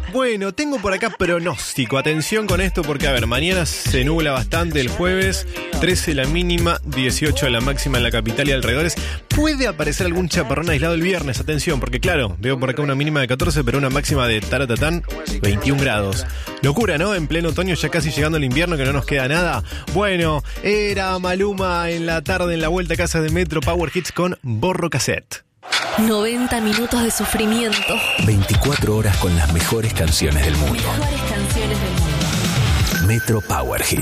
Bueno, tengo por acá pronóstico. Atención con esto porque, a ver, mañana se nubla bastante, el jueves 13 la mínima, 18 la máxima en la capital y alrededores. Puede aparecer algún chaparrón aislado el viernes, atención, porque claro, veo por acá una mínima de 14, pero una máxima de taratatán, 21 grados. Locura, ¿no? En pleno otoño, ya casi llegando el invierno, que no nos queda nada. Bueno, era Maluma en la tarde en la vuelta a casa de Metro Power Hits con Borro Cassette. 90 minutos de sufrimiento. 24 horas con las mejores canciones del mundo. Mejores canciones del mundo. Metro Power Hits.